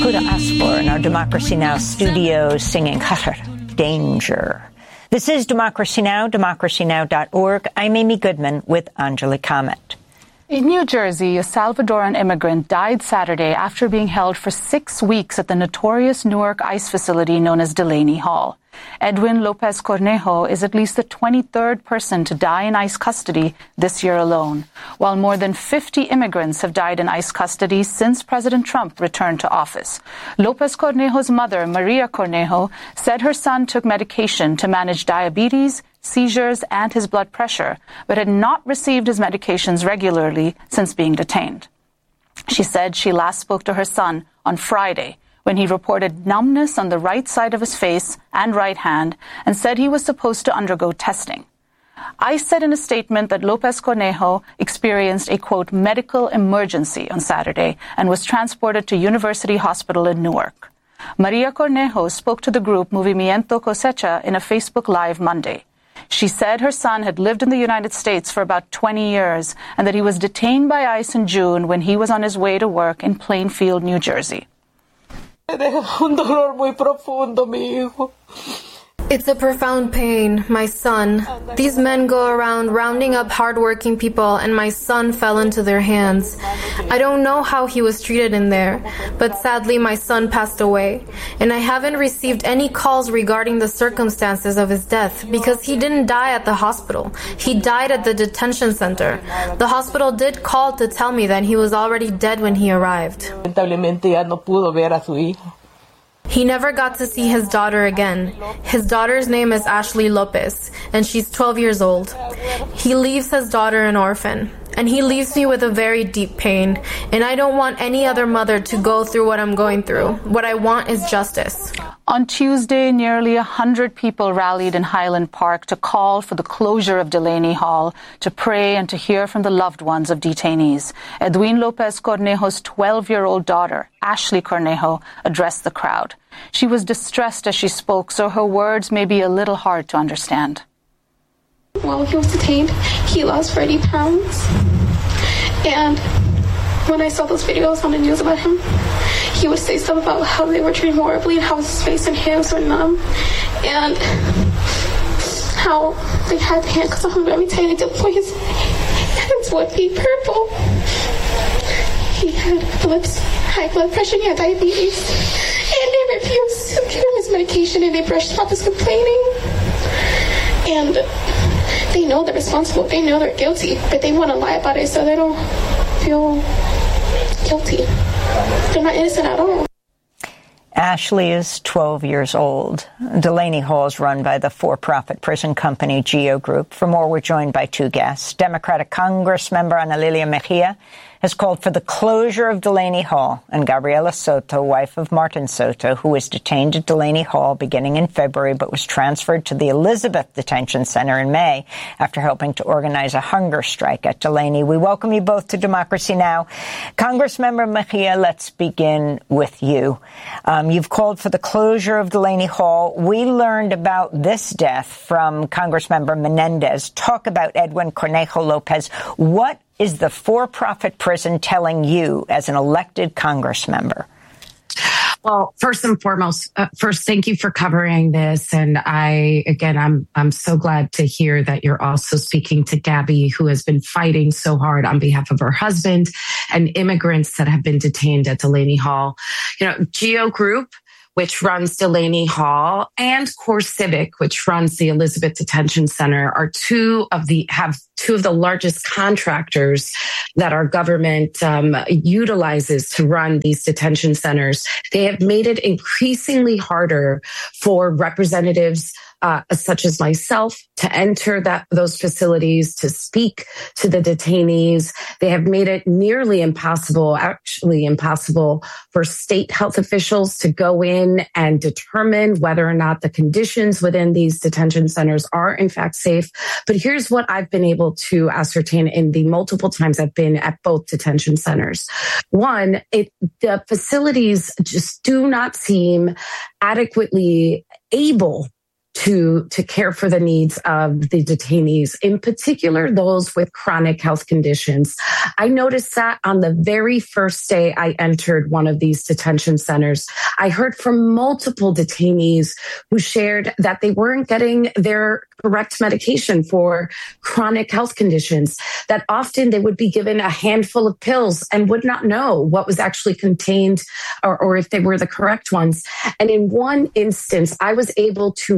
Huda Asplor in our Democracy Now! Studio singing Danger. This is Democracy Now!, democracynow.org. I'm Amy Goodman with Anjali Kamat. In New Jersey, a Salvadoran immigrant died Saturday after being held for 6 weeks at the notorious Newark ICE facility known as Delaney Hall. Edwin Lopez Cornejo is at least the 23rd person to die in ICE custody this year alone, while more than 50 immigrants have died in ICE custody since President Trump returned to office. Lopez Cornejo's mother, Maria Cornejo, said her son took medication to manage diabetes, seizures, and his blood pressure, but had not received his medications regularly since being detained. She said she last spoke to her son on Friday, when he reported numbness on the right side of his face and right hand and said he was supposed to undergo testing. ICE said in a statement that Lopez Cornejo experienced a, quote, medical emergency on Saturday and was transported to University Hospital in Newark. Maria Cornejo spoke to the group Movimiento Cosecha in a Facebook Live Monday. She said her son had lived in the United States for about 20 years and that he was detained by ICE in June when he was on his way to work in Plainfield, New Jersey. It's a profound pain, my son. These men go around rounding up hardworking people, and my son fell into their hands. I don't know how he was treated in there, but sadly my son passed away, and I haven't received any calls regarding the circumstances of his death because he didn't die at the hospital. He died at the detention center. The hospital did call to tell me that he was already dead when he arrived. He never got to see his daughter again. His daughter's name is Ashley Lopez, and she's 12 years old. He leaves his daughter an orphan, and he leaves me with a very deep pain, and I don't want any other mother to go through what I'm going through. What I want is justice. On Tuesday, nearly 100 people rallied in Highland Park to call for the closure of Delaney Hall, to pray and to hear from the loved ones of detainees. Edwin Lopez Cornejo's 12-year-old daughter, Ashley Cornejo, addressed the crowd. She was distressed as she spoke, so her words may be a little hard to understand. While he was detained, he lost 30 pounds. And when I saw those videos on the news about him, he would say stuff about how they were treating him horribly and how his face and hands were numb. And how they had handcuffs on him every time they did point his hands would be purple. He had high blood pressure, he had diabetes. And they refused to give him his medication and they brushed off his complaining. And they know they're responsible. They know they're guilty, but they want to lie about it so they don't feel guilty. They're not innocent at all. Ashley is 12 years old. Delaney Hall is run by the for-profit prison company GEO Group. For more, we're joined by two guests. Democratic Congressmember Ana Lilia Mejia has called for the closure of Delaney Hall, and Gabriela Soto, wife of Martin Soto, who was detained at Delaney Hall beginning in February but was transferred to the Elizabeth Detention Center in May after helping to organize a hunger strike at Delaney. We welcome you both to Democracy Now! Congressmember Mejia, let's begin with you. You've called for the closure of Delaney Hall. We learned about this death from Congressmember Menendez. Talk about Edwin Cornejo Lopez. What is the for-profit prison telling you as an elected Congress member? Well, first and foremost, thank you for covering this. And I'm so glad to hear that you're also speaking to Gabby, who has been fighting so hard on behalf of her husband and immigrants that have been detained at Delaney Hall. You know, GEO Group, which runs Delaney Hall, and CoreCivic, which runs the Elizabeth Detention Center, are two of the largest contractors that our government utilizes to run these detention centers. They have made it increasingly harder for representatives such as myself to enter those facilities, to speak to the detainees. They have made it nearly impossible, actually impossible, for state health officials to go in and determine whether or not the conditions within these detention centers are in fact safe. But here's what I've been able to ascertain in the multiple times I've been at both detention centers. One, the facilities just do not seem adequately able to care for the needs of the detainees, in particular those with chronic health conditions. I noticed that on the very first day I entered one of these detention centers, I heard from multiple detainees who shared that they weren't getting their correct medication for chronic health conditions, that often they would be given a handful of pills and would not know what was actually contained or if they were the correct ones. And in one instance, I was able to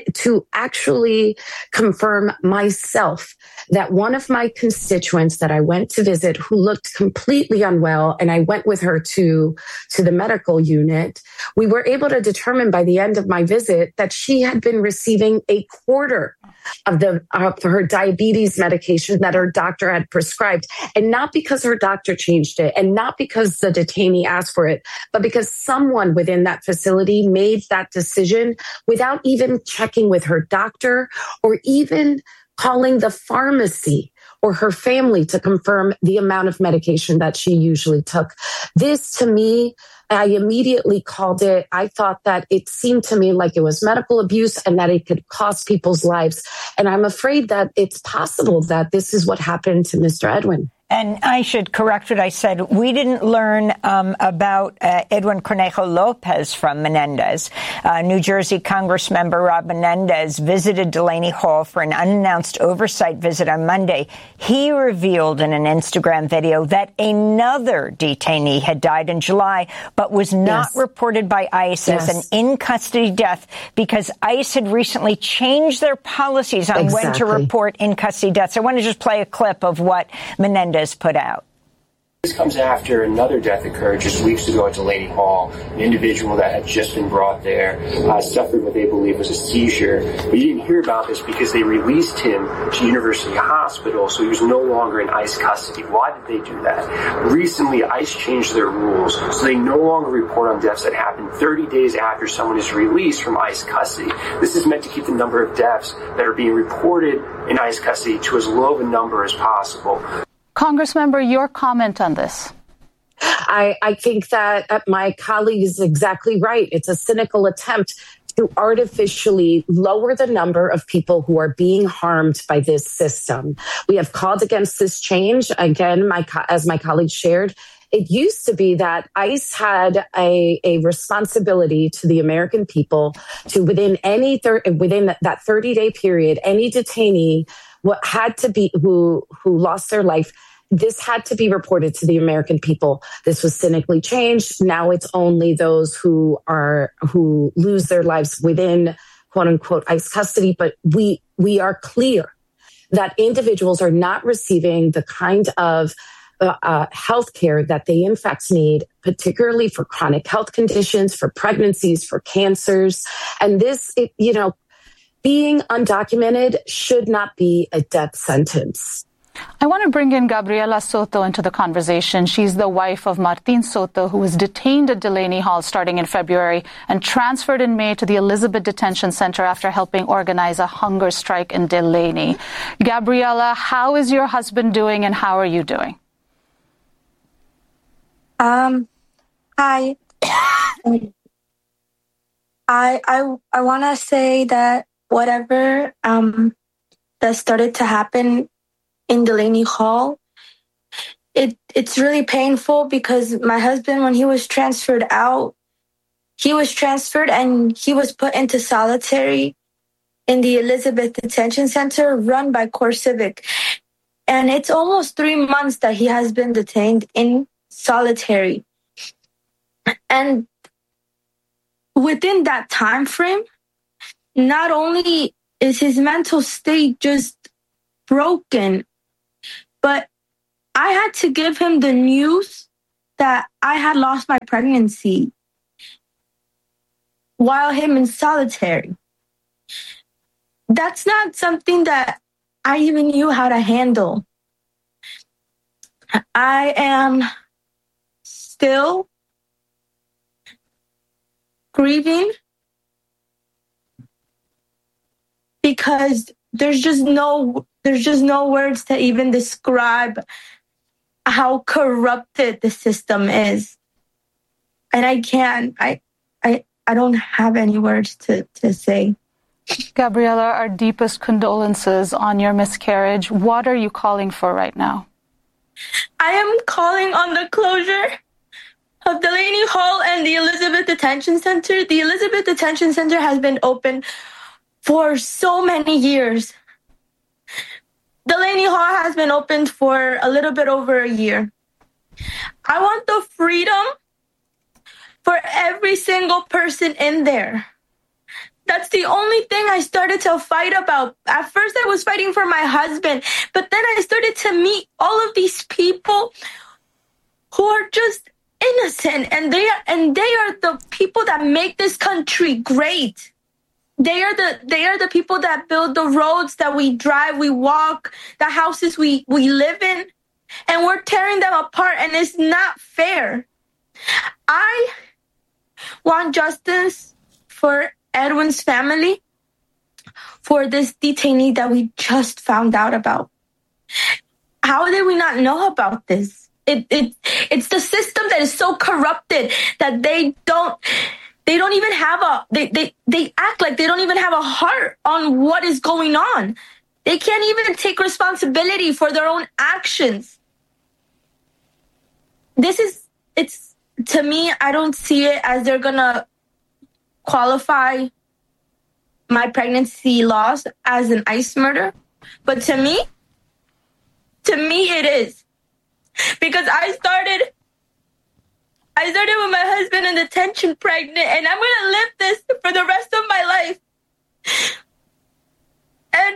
actually confirm myself that one of my constituents that I went to visit, who looked completely unwell, and I went with her to the medical unit, we were able to determine by the end of my visit that she had been receiving a quarter of her diabetes medication that her doctor had prescribed. And not because her doctor changed it, and not because the detainee asked for it, but because someone within that facility made that decision without even checking with her doctor or even calling the pharmacy or her family to confirm the amount of medication that she usually took. This, to me, I immediately called it. I thought that it seemed to me like it was medical abuse and that it could cost people's lives. And I'm afraid that it's possible that this is what happened to Mr. Edwin. And I should correct what I said. We didn't learn about Edwin Cornejo Lopez from Menendez. New Jersey Congressmember Rob Menendez visited Delaney Hall for an unannounced oversight visit on Monday. He revealed in an Instagram video that another detainee had died in July, but was not reported by ICE as an in-custody death because ICE had recently changed their policies on when to report in-custody deaths. I want to just play a clip of what Menendez put out. This comes after another death occurred just weeks ago at Delaney Hall. An individual that had just been brought there suffered what they believe was a seizure. But you didn't hear about this because they released him to University Hospital, so he was no longer in ICE custody. Why did they do that? Recently, ICE changed their rules, so they no longer report on deaths that happen 30 days after someone is released from ICE custody. This is meant to keep the number of deaths that are being reported in ICE custody to as low of a number as possible. Congressmember, your comment on this? I think that my colleague is exactly right. It's a cynical attempt to artificially lower the number of people who are being harmed by this system. We have called against this change. Again, as my colleague shared, it used to be that ICE had a responsibility to the American people to within that 30-day period, any detainee who lost their life, this had to be reported to the American people. This was cynically changed. Now it's only those who lose their lives within quote unquote ICE custody. But we are clear that individuals are not receiving the kind of health care that they in fact need, particularly for chronic health conditions, for pregnancies, for cancers. And this, being undocumented should not be a death sentence. I want to bring in Gabriela Soto into the conversation. She's the wife of Martin Soto, who was detained at Delaney Hall starting in February and transferred in May to the Elizabeth Detention Center after helping organize a hunger strike in Delaney. Gabriela, how is your husband doing and how are you doing? Hi. I want to say that whatever that started to happen in Delaney Hall, it's really painful because my husband, when he was transferred out, he was transferred and he was put into solitary in the Elizabeth Detention Center run by CoreCivic. And it's almost 3 months that he has been detained in solitary. And within that time frame, not only is his mental state just broken, but I had to give him the news that I had lost my pregnancy while him in solitary. That's not something that I even knew how to handle. I am still grieving because there's just no words to even describe how corrupted the system is. And I don't have any words to say. Gabriela, our deepest condolences on your miscarriage. What are you calling for right now? I am calling on the closure of Delaney Hall and the Elizabeth Detention Center. The Elizabeth Detention Center has been open for so many years. Delaney Hall has been opened for a little bit over a year. I want the freedom for every single person in there. That's the only thing I started to fight about. At first, I was fighting for my husband, but then I started to meet all of these people who are just innocent, and they are the people that make this country great. They are the people that build the roads that we drive, we walk, the houses we live in, and we're tearing them apart, and it's not fair. I want justice for Edwin's family, for this detainee that we just found out about. How did we not know about this? It's the system that is so corrupted that they don't even have they act like they don't even have a heart on what is going on. They can't even take responsibility for their own actions. To me, I don't see it as they're gonna qualify my pregnancy loss as an ICE murder. But to me it is. Because I started with my husband in detention pregnant, and I'm going to live this for the rest of my life. And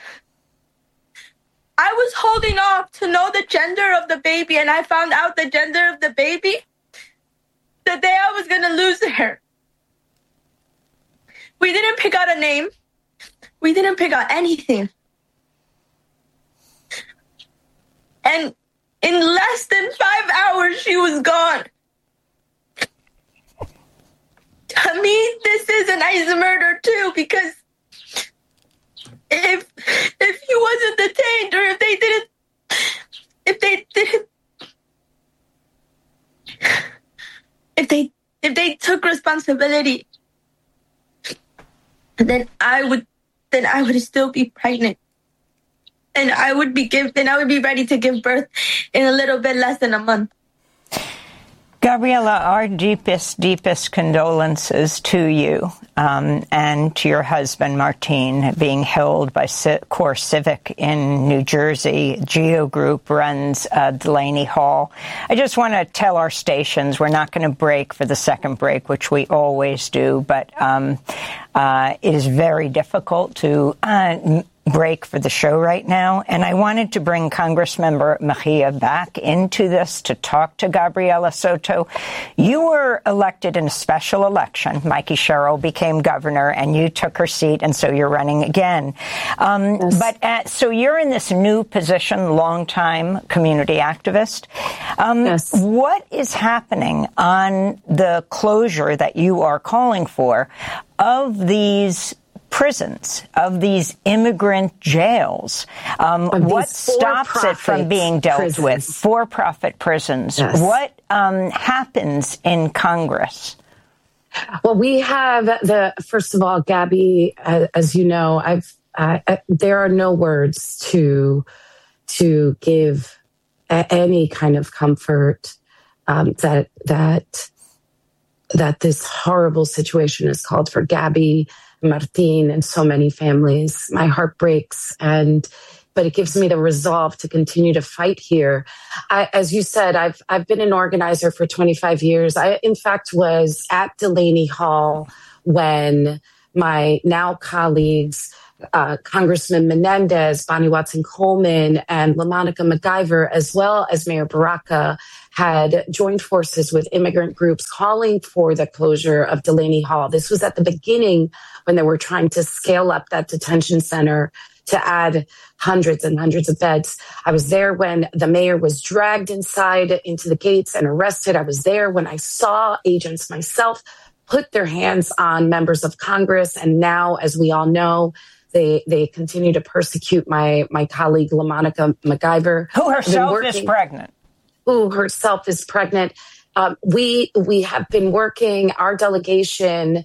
I was holding off to know the gender of the baby, and I found out the gender of the baby the day I was going to lose her. We didn't pick out a name. We didn't pick out anything. And in less than 5 hours, she was gone. To me, this is an ICE murder too, because if he wasn't detained, or if they took responsibility, then I would still be pregnant, and I would be ready to give birth in a little bit less than a month. Gabriela, our deepest condolences to you and to your husband, Martin, being held by Core Civic in New Jersey. Geo Group runs Delaney Hall. I just want to tell our stations we're not going to break for the second break, which we always do, but it is very difficult to break for the show right now, and I wanted to bring Congressmember Mejia back into this to talk to Gabriela Soto. You were elected in a special election. Mikey Sherrill became governor, and you took her seat, and so you're running again. Yes. But so you're in this new position, longtime community activist. Yes. What is happening on the closure that you are calling for of these prisons, of these immigrant jails? What stops it from being dealt with? For-profit prisons. Yes. What happens in Congress? Well, we have first of all, Gabby, as you know, there are no words to give any kind of comfort that this horrible situation is called for Gabby, Martin, and so many families. My heart breaks, but it gives me the resolve to continue to fight here. As you said, I've been an organizer for 25 years. I, in fact, was at Delaney Hall when my now colleagues, Congressman Menendez, Bonnie Watson-Coleman, and LaMonica McIver, as well as Mayor Baraka, had joined forces with immigrant groups calling for the closure of Delaney Hall. This was at the beginning when they were trying to scale up that detention center to add hundreds and hundreds of beds. I was there when the mayor was dragged inside into the gates and arrested. I was there when I saw agents myself put their hands on members of Congress. And now, as we all know, they continue to persecute my colleague, LaMonica McIver. Who herself is pregnant. Who herself is pregnant. we have been working, our delegation,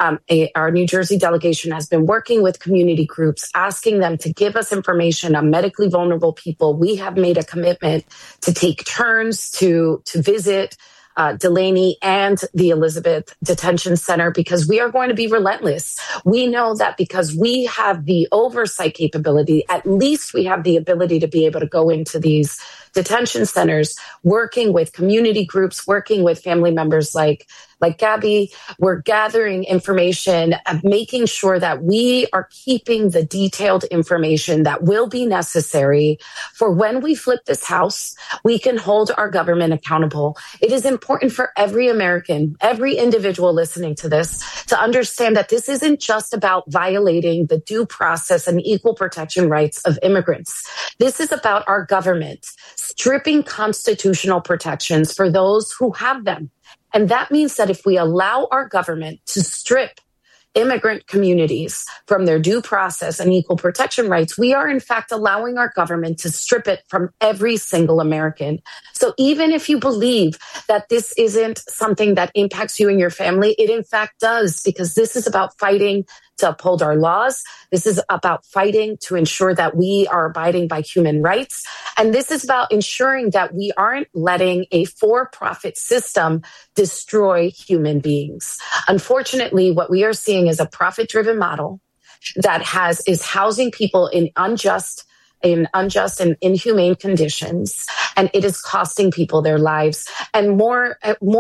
our New Jersey delegation has been working with community groups, asking them to give us information on medically vulnerable people. We have made a commitment to take turns to visit Delaney and the Elizabeth Detention Center because we are going to be relentless. We know that because we have the oversight capability, at least we have the ability to be able to go into these detention centers, working with community groups, working with family members like Gabby. We're gathering information, making sure that we are keeping the detailed information that will be necessary for when we flip this house, we can hold our government accountable. It is important for every American, every individual listening to this, to understand that this isn't just about violating the due process and equal protection rights of immigrants. This is about our government stripping constitutional protections for those who have them. And that means that if we allow our government to strip immigrant communities from their due process and equal protection rights, we are in fact allowing our government to strip it from every single American. So even if you believe that this isn't something that impacts you and your family, it in fact does, because this is about fighting to uphold our laws. This is about fighting to ensure that we are abiding by human rights. And this is about ensuring that we aren't letting a for-profit system destroy human beings. Unfortunately, what we are seeing is a profit-driven model that is housing people in unjust and inhumane conditions, and it is costing people their lives. And more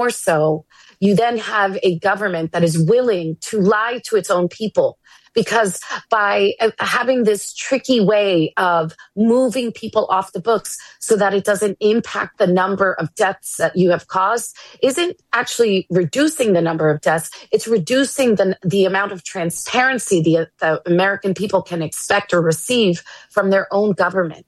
so, you then have a government that is willing to lie to its own people, because by having this tricky way of moving people off the books so that it doesn't impact the number of deaths that you have caused, isn't actually reducing the number of deaths. It's reducing the amount of transparency the American people can expect or receive from their own government.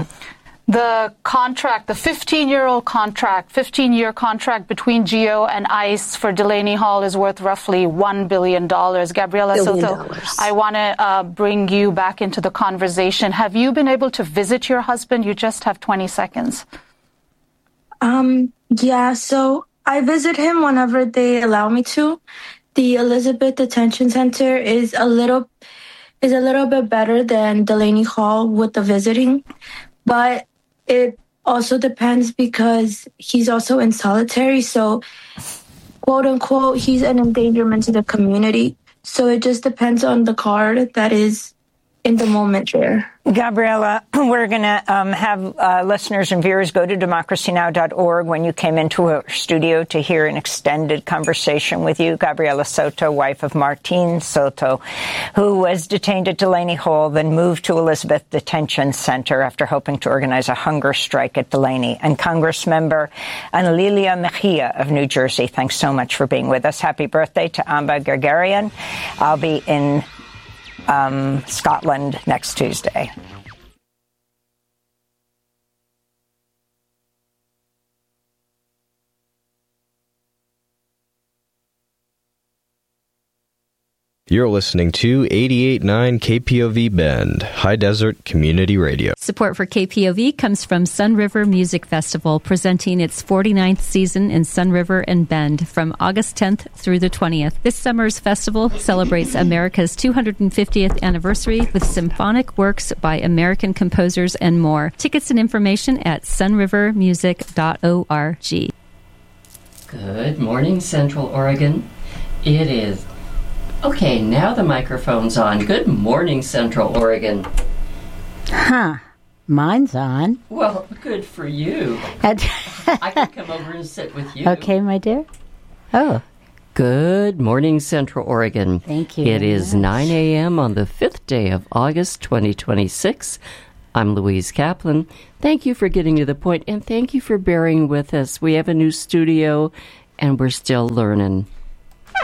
The contract, the 15-year contract between GEO and ICE for Delaney Hall is worth roughly $1 billion. Gabriela Soto, I want to bring you back into the conversation. Have you been able to visit your husband? You just have 20 seconds. Yeah, so I visit him whenever they allow me to. The Elizabeth Detention Center is a little bit better than Delaney Hall with the visiting, but it also depends because he's also in solitary. So, quote unquote, he's an endangerment to the community. So it just depends on the card that is in the moment there. Gabriela, we're going to have listeners and viewers go to democracynow.org when you came into our studio to hear an extended conversation with you. Gabriela Soto, wife of Martin Soto, who was detained at Delaney Hall, then moved to Elizabeth Detention Center after hoping to organize a hunger strike at Delaney. And Congressmember Ana Lilia Mejia of New Jersey, thanks so much for being with us. Happy birthday to Amba Gargarian. I'll be in Scotland next Tuesday. You're listening to 88.9 KPOV Bend, High Desert Community Radio. Support for KPOV comes from Sun River Music Festival, presenting its 49th season in Sun River and Bend from August 10th through the 20th. This summer's festival celebrates America's 250th anniversary with symphonic works by American composers and more. Tickets and information at sunrivermusic.org. Good morning, Central Oregon. It is... Okay, now the microphone's on. Good morning, Central Oregon. Huh. Mine's on. Well, good for you. I can come over and sit with you. Okay, my dear. Oh. Good morning, Central Oregon. Thank you. It is 9 a.m. on the 5th day of August, 2026. I'm Louise Kaplan. Thank you for getting to the point, and thank you for bearing with us. We have a new studio, and we're still learning.